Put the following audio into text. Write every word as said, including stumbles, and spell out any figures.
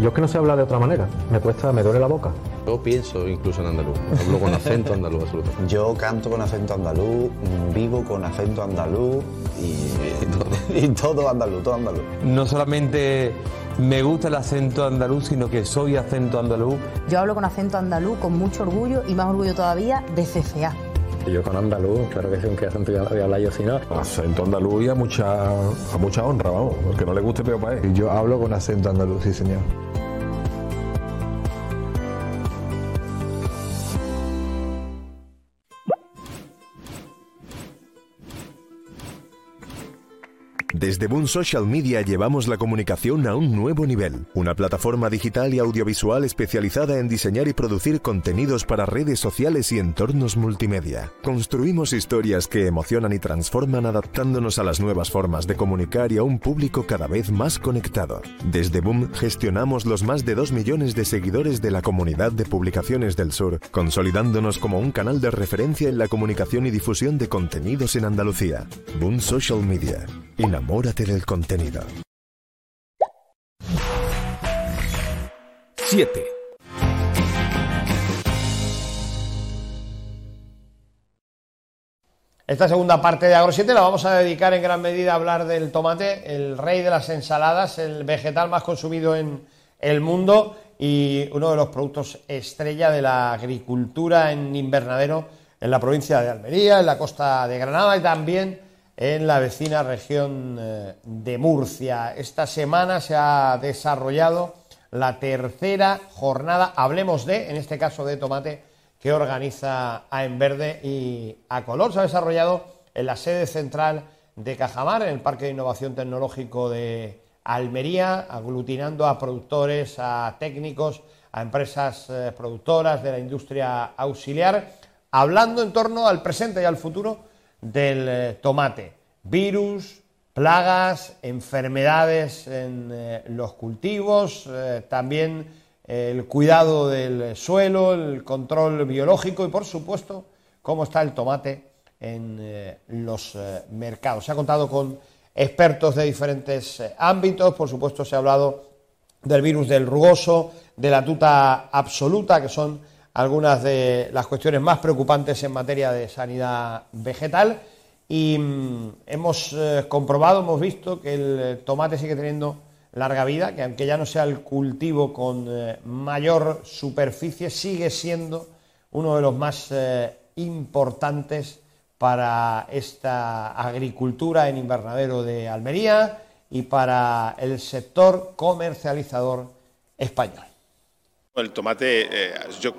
Yo es que no sé hablar de otra manera, me cuesta, me duele la boca. Yo pienso incluso en andaluz, hablo con acento andaluz absolutamente. Yo canto con acento andaluz, vivo con acento andaluz y, y, todo. y todo andaluz, todo andaluz. No solamente me gusta el acento andaluz, sino que soy acento andaluz. Yo hablo con acento andaluz con mucho orgullo y más orgullo todavía de C C A. Yo con andaluz, claro que sí, aunque acento voy a hablar yo si no. Acento andaluz y a mucha, a mucha honra, vamos, el que no le guste peor para él. Yo hablo con acento andaluz, sí señor. Desde Boom Social Media llevamos la comunicación a un nuevo nivel. Una plataforma digital y audiovisual especializada en diseñar y producir contenidos para redes sociales y entornos multimedia. Construimos historias que emocionan y transforman adaptándonos a las nuevas formas de comunicar y a un público cada vez más conectado. Desde Boom gestionamos los más de dos millones de seguidores de la comunidad de publicaciones del sur, consolidándonos como un canal de referencia en la comunicación y difusión de contenidos en Andalucía. Boom Social Media. Enamórate del contenido. siete. Esta segunda parte de Agro siete la vamos a dedicar en gran medida a hablar del tomate, el rey de las ensaladas, el vegetal más consumido en el mundo y uno de los productos estrella de la agricultura en invernadero en la provincia de Almería, en la costa de Granada y también en la vecina región de Murcia. Esta semana se ha desarrollado la tercera jornada, hablemos de, en este caso de tomate, que organiza AENverde y Acolor. Se ha desarrollado en la sede central de Cajamar, en el Parque de Innovación Tecnológico de Almería, aglutinando a productores, a técnicos, a empresas eh, productoras de la industria auxiliar, hablando en torno al presente y al futuro del eh, tomate. Virus, plagas, enfermedades en eh, los cultivos, eh, también eh, el cuidado del suelo, el control biológico y, por supuesto, cómo está el tomate en eh, los eh, mercados. Se ha contado con expertos de diferentes eh, ámbitos, por supuesto se ha hablado del virus del rugoso, de la tuta absoluta, que son algunas de las cuestiones más preocupantes en materia de sanidad vegetal y mmm, hemos eh, comprobado, hemos visto que el tomate sigue teniendo larga vida, que aunque ya no sea el cultivo con eh, mayor superficie, sigue siendo uno de los más eh, importantes para esta agricultura en invernadero de Almería y para el sector comercializador español. El tomate, eh, yo